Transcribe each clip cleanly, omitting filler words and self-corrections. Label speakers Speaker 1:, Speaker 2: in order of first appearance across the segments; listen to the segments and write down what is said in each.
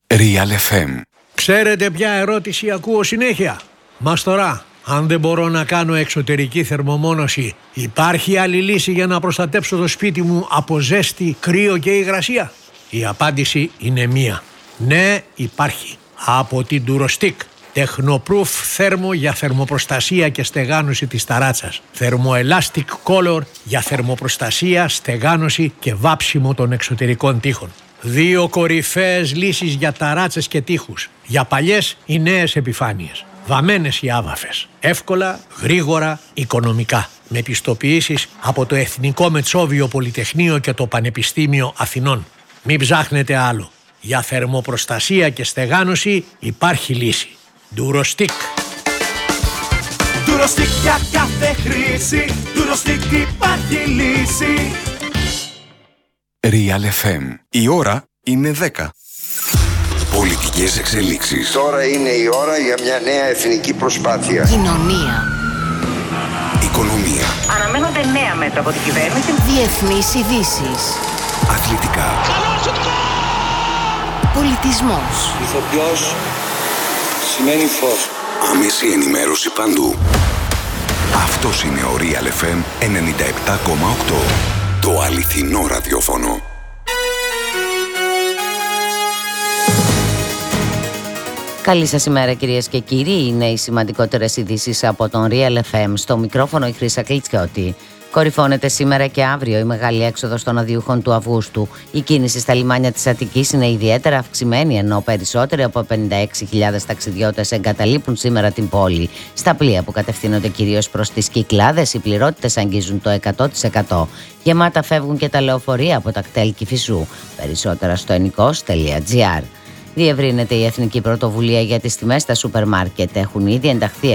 Speaker 1: Real FM.
Speaker 2: Ξέρετε ποια ερώτηση ακούω συνέχεια? Μαστορά, αν δεν μπορώ να κάνω εξωτερική θερμομόνωση, υπάρχει άλλη λύση για να προστατέψω το σπίτι μου από ζέστη, κρύο και υγρασία? Η απάντηση είναι μία. Ναι, υπάρχει. Από την Durostick. Technoproof θέρμο για θερμοπροστασία και στεγάνωση της ταράτσας. Thermoelastic Color για θερμοπροστασία, στεγάνωση και βάψιμο των εξωτερικών τοίχων. 2 κορυφαίες λύσεις για ταράτσες και τοίχους. Για παλιές ή νέες επιφάνειες. Βαμμένες ή άβαφες. Εύκολα, γρήγορα, οικονομικά. Με πιστοποιήσεις από το Εθνικό Μετσόβιο Πολυτεχνείο και το Πανεπιστήμιο Αθηνών. Μην ψάχνετε άλλο. Για θερμοπροστασία και στεγάνωση υπάρχει λύση. Durostick.
Speaker 3: Durostick για κάθε χρήση. Durostick υπάρχει λύση.
Speaker 1: Real FM. Η ώρα είναι 10. Πολιτικές εξελίξεις.
Speaker 4: Τώρα είναι η ώρα για μια νέα εθνική προσπάθεια.
Speaker 5: Κοινωνία.
Speaker 1: Οικονομία.
Speaker 6: Αναμένονται νέα μέτρα από την κυβέρνηση.
Speaker 5: Διεθνείς ειδήσεις.
Speaker 1: Αθλητικά.
Speaker 5: Πολιτισμός.
Speaker 7: Ηθοποιός σημαίνει φως.
Speaker 1: Άμεση ενημέρωση παντού. Αυτός είναι ο Real FM 97,8. Το αληθινό ραδιόφωνο.
Speaker 8: Καλή σας ημέρα κυρίες και κύριοι. Είναι οι σημαντικότερες ειδήσεις από τον Real FM. Στο μικρόφωνο η Χρύσα Κλιτσιώτη. Κορυφώνεται σήμερα και αύριο η μεγάλη έξοδος των αδιούχων του Αυγούστου. Η κίνηση στα λιμάνια της Αττικής είναι ιδιαίτερα αυξημένη, ενώ περισσότεροι από 56.000 ταξιδιώτες εγκαταλείπουν σήμερα την πόλη. Στα πλοία που κατευθύνονται κυρίως προς τις Κυκλάδες, οι πληρότητες αγγίζουν το 100%. Γεμάτα φεύγουν και τα λεωφορεία από τα κτέλ Κηφισού. Περισσότερα στο ennikos.gr. Διευρύνεται η Εθνική Πρωτοβουλία για τις τιμές στα σούπερ μάρκετ. Έχουν ήδη ενταχθεί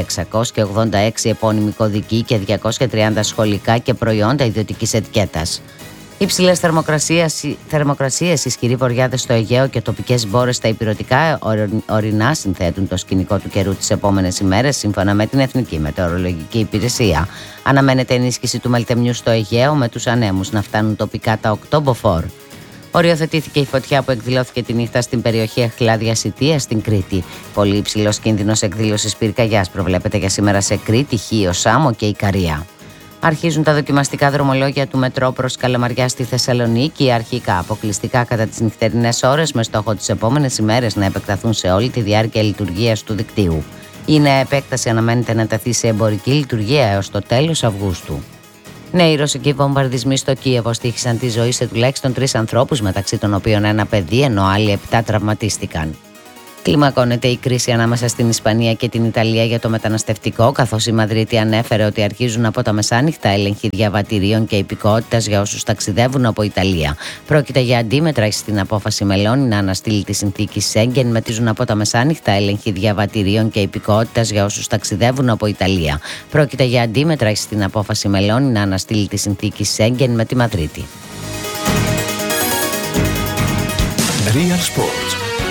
Speaker 8: 686 επώνυμοι κωδικοί και 230 σχολικά και προϊόντα ιδιωτικής ετικέτας. Υψηλές θερμοκρασίες, ισχυροί βοριάδες στο Αιγαίο και τοπικές μπόρες στα ηπειρωτικά ορεινά συνθέτουν το σκηνικό του καιρού τις επόμενες ημέρες, σύμφωνα με την Εθνική Μετεωρολογική Υπηρεσία. Αναμένεται ενίσχυση του μελτεμιού στο Αιγαίο, με τους ανέμους να φτάνουν τοπικά τα 8 μποφόρ. Οριοθετήθηκε η φωτιά που εκδηλώθηκε τη νύχτα στην περιοχή Αχλάδια Σιτία στην Κρήτη. Πολύ υψηλός κίνδυνος εκδήλωσης πυρκαγιάς προβλέπεται για σήμερα σε Κρήτη, Χίο, Σάμο και Ικαρία. Αρχίζουν τα δοκιμαστικά δρομολόγια του μετρό προς Καλαμαριά στη Θεσσαλονίκη, αρχικά αποκλειστικά κατά τις νυχτερινές ώρες, με στόχο τις επόμενες ημέρες να επεκταθούν σε όλη τη διάρκεια λειτουργίας του δικτύου. Η νέα επέκταση αναμένεται να τεθεί σε εμπορική λειτουργία έως το τέλος Αυγούστου. Νέοι ρωσικοί βομβαρδισμοί στο Κίεβο στοίχησαν τη ζωή σε τουλάχιστον 3 ανθρώπους, μεταξύ των οποίων ένα παιδί, ενώ άλλοι 7 τραυματίστηκαν. Κλιμακώνεται η κρίση ανάμεσα στην Ισπανία και την Ιταλία για το μεταναστευτικό, καθώς η Μαδρίτη ανέφερε ότι αρχίζουν από τα μεσάνυχτα έλεγχοι διαβατηρίων και υπηκότητας για όσους ταξιδεύουν από Ιταλία. Πρόκειται για αντίμετρα στην απόφαση Μελώνη να αναστείλει τη συνθήκη Σέγγεν. Μετίζουν από τα μεσάνυχτα έλεγχοι διαβατηρίων και υπηκότητας για όσους ταξιδεύουν από Ιταλία. Πρόκειται για αντίμετρα στην απόφαση Μελώνη να αναστείλει τη συνθήκη Σέγγεν με τη Μαδρίτη.
Speaker 1: Real Sports.